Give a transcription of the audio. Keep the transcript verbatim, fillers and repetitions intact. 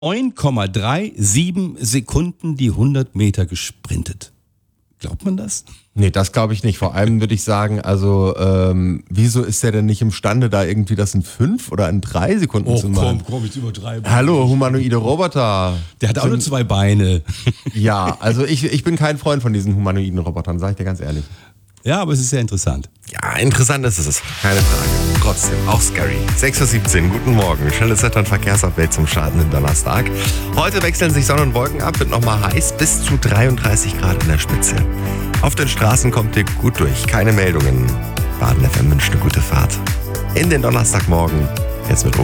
neun Komma siebenunddreißig Sekunden die hundert Meter gesprintet. Glaubt man das? Nee, das glaube ich nicht. Vor allem würde ich sagen, also ähm, wieso ist der denn nicht imstande, da irgendwie das in fünf oder in drei Sekunden Oh, zu machen? komm, komm, jetzt übertreiben. Hallo, humanoide Roboter. Der hat auch nur zwei Beine. Ja, also ich, ich bin kein Freund von diesen humanoiden Robotern, sage ich dir ganz ehrlich. Ja, aber es ist sehr interessant. Ja, interessant ist es, keine Frage. Trotzdem, auch scary. sechs Uhr siebzehn, guten Morgen. Schnelles Wetter- und Verkehrsupdate zum startenden Donnerstag. Heute wechseln sich Sonne und Wolken ab, wird nochmal heiß, bis zu dreiunddreißig Grad in der Spitze. Auf den Straßen kommt ihr gut durch, keine Meldungen. Baden F M wünscht eine gute Fahrt. In den Donnerstagmorgen, jetzt mit